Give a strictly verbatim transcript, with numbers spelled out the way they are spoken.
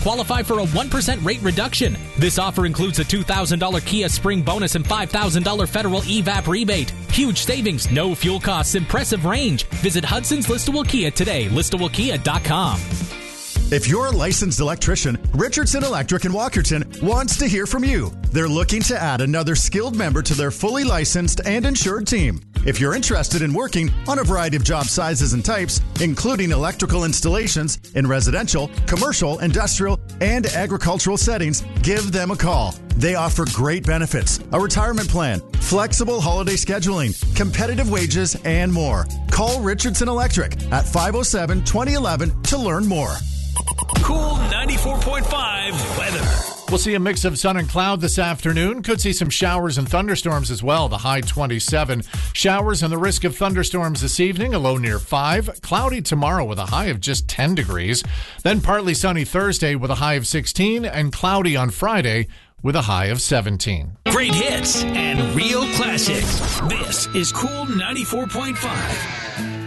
qualify for a one percent rate reduction. This offer includes a two thousand dollars Kia Spring bonus and five thousand dollars federal E V A P rebate. Huge savings, no fuel costs, impressive range. Visit Hudson's Listowel Kia today, listowel kia dot com. If you're a licensed electrician, Richardson Electric in Walkerton wants to hear from you. They're looking to add another skilled member to their fully licensed and insured team. If you're interested in working on a variety of job sizes and types, including electrical installations in residential, commercial, industrial, and agricultural settings, give them a call. They offer great benefits, a retirement plan, flexible holiday scheduling, competitive wages, and more. Call Richardson Electric at five oh seven, two oh one one to learn more. Cool ninety-four point five weather. We'll see a mix of sun and cloud this afternoon. Could see some showers and thunderstorms as well, the high twenty-seven. Showers and the risk of thunderstorms this evening, a low near five. Cloudy tomorrow with a high of just ten degrees. Then partly sunny Thursday with a high of sixteen, and cloudy on Friday with a high of seventeen. Great hits and real classics. This is Cool ninety-four point five.